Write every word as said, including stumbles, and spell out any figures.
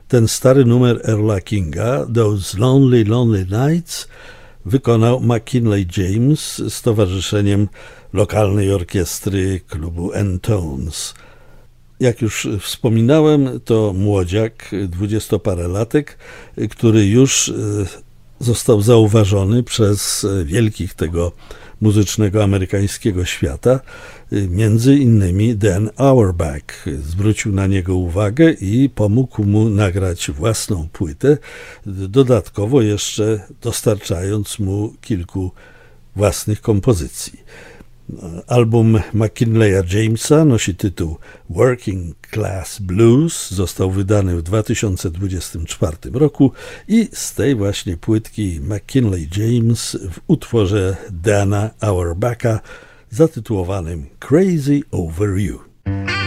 Ten stary numer Earla Kinga, Those Lonely, Lonely Nights, wykonał McKinley James z towarzyszeniem lokalnej orkiestry klubu N-Tones. Jak już wspominałem, to młodziak, dwudziestoparolatek, który już został zauważony przez wielkich tego muzycznego amerykańskiego świata, między innymi Dan Auerbach. Zwrócił na niego uwagę i pomógł mu nagrać własną płytę, dodatkowo jeszcze dostarczając mu kilku własnych kompozycji. Album McKinleya Jamesa nosi tytuł Working Class Blues, został wydany w dwa tysiące dwudziestym czwartym roku i z tej właśnie płytki McKinley James w utworze Dana Auerbacha zatytułowanym Crazy Over You.